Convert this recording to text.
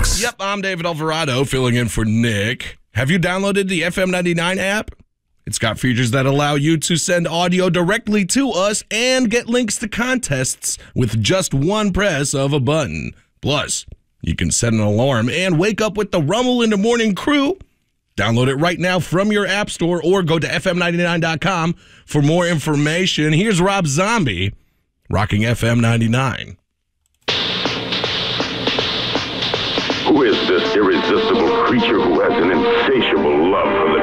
Mix. Yep, I'm David Alvarado filling in for Nick. Have you downloaded the FM99 app? It's got features that allow you to send audio directly to us and get links to contests with just one press of a button. Plus, you can set an alarm and wake up with the Rumble in the Morning crew. Download it right now from your app store or go to FM99.com for more information. Here's Rob Zombie rocking FM 99. Who is this irresistible creature who has an insatiable love for the